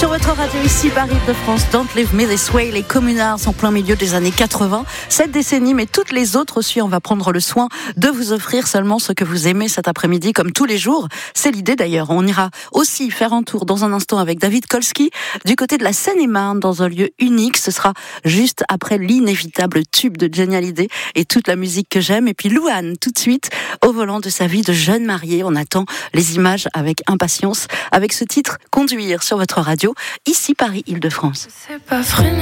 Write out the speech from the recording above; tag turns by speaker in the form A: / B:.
A: Sur votre radio ici, Paris-Île-de-France, Don't Leave Me This Way, les communards en plein milieu des années 80. Cette décennie, mais toutes les autres aussi, on va prendre le soin de vous offrir seulement ce que vous aimez cet après-midi, comme tous les jours. C'est l'idée d'ailleurs. On ira aussi faire un tour dans un instant avec David Kolsky, du côté de la Seine-et-Marne, dans un lieu unique. Ce sera juste après l'inévitable tube de Johnny Hallyday et toute la musique que j'aime. Et puis Louane, tout de suite, au volant de sa vie de jeune mariée. On attend les images avec impatience, avec ce titre « Conduire » sur votre radio, ici Paris-Île-de-France.
B: C'est pas freiné.